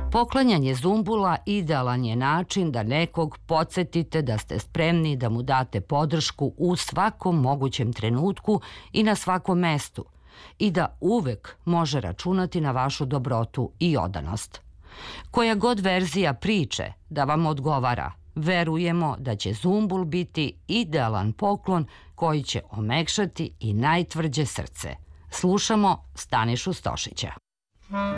Poklanjanje zumbula idealan je način da nekog podsjetite da ste spremni da mu date podršku u svakom mogućem trenutku i na svakom mestu i da uvek može računati na vašu dobrotu i odanost. Koja god verzija priče da vam odgovara, verujemo da će zumbul biti idealan poklon koji će omekšati i najtvrđe srce. Slušamo Stanišu Stošića.